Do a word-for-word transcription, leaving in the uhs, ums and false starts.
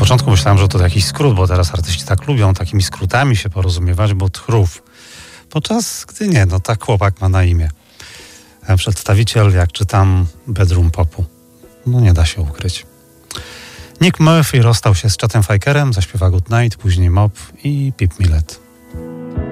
początku myślałem, że to jakiś skrót, bo teraz artyści tak lubią takimi skrótami się porozumiewać, bo Tchrów. Podczas gdy nie, no tak chłopak ma na imię. Przedstawiciel, jak czytam, bedroom popu. No nie da się ukryć. Nick Murphy rozstał się z Chetem Fakerem, zaśpiewa Good Night, później Mob i Pip Millet.